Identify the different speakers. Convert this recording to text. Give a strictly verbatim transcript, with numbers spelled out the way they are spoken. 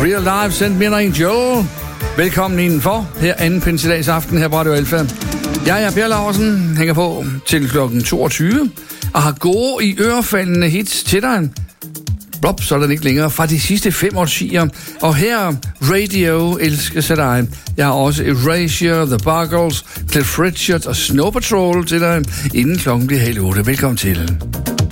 Speaker 1: Real Life, Send Me an Angel. Velkommen indenfor, her anden pinsedags aften her på Radio Alfa. Jeg er Per Laursen, hænger på til klokken toogtyve, og har gode i ørefaldende hits til dig. Blop, så er den ikke længere, fra de sidste fem årtier. Og her, Radio elsker sig dig. Jeg har også Erasure, The Buggles, Cliff Richard og Snow Patrol til dig, inden klokken bliver halv otte. Velkommen til.